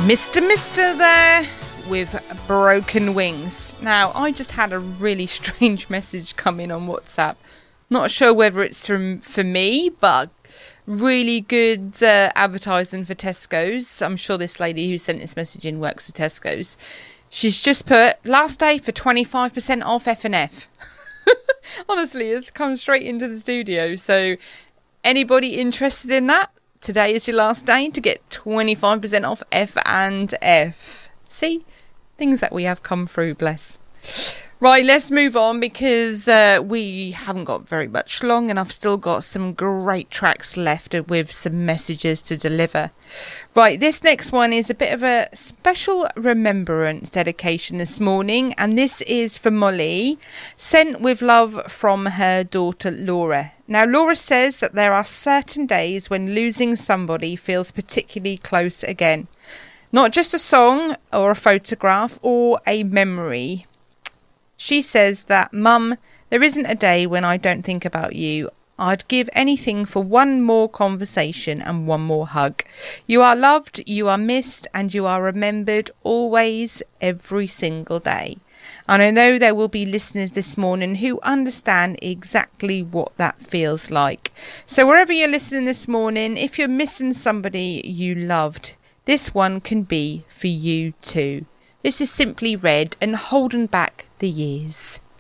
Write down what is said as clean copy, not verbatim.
Mr. there with Broken Wings. Now, I just had a really strange message come in on WhatsApp. Not sure whether it's for me, but really good advertising for Tesco's. I'm sure this lady who sent this message in works for Tesco's. She's just put, last day for 25% off F&F. Honestly, it's come straight into the studio. So anybody interested in that? Today is your last day to get 25% off F&F. See? Things that we have come through, bless. Right, let's move on because we haven't got very much long and I've still got some great tracks left with some messages to deliver. Right, this next one is a bit of a special remembrance dedication this morning, and this is for Molly, sent with love from her daughter Laura. Now, Laura says that there are certain days when losing somebody feels particularly close again. Not just a song or a photograph or a memory. She says that, Mum, there isn't a day when I don't think about you. I'd give anything for one more conversation and one more hug. You are loved, you are missed, and you are remembered always, every single day. And I know there will be listeners this morning who understand exactly what that feels like. So wherever you're listening this morning, if you're missing somebody you loved, this one can be for you too. This is Simply Red and Holding Back the Years.